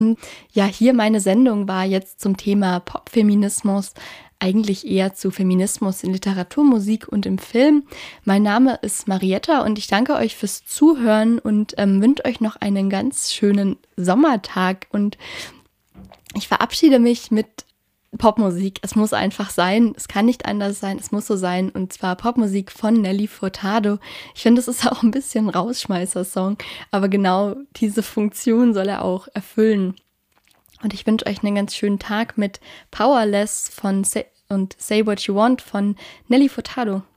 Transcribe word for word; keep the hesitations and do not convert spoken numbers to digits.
Ja, hier meine Sendung war jetzt zum Thema Popfeminismus, eigentlich eher zu Feminismus in Literatur, Musik und im Film. Mein Name ist Marietta und ich danke euch fürs Zuhören und ähm, wünsche euch noch einen ganz schönen Sommertag. Und ich verabschiede mich mit Popmusik. Es muss einfach sein. Es kann nicht anders sein. Es muss so sein. Und zwar Popmusik von Nelly Furtado. Ich finde, es ist auch ein bisschen ein Rausschmeißer-Song, aber genau diese Funktion soll er auch erfüllen. Und ich wünsche euch einen ganz schönen Tag mit Powerless von Say und Say What You Want von Nelly Furtado.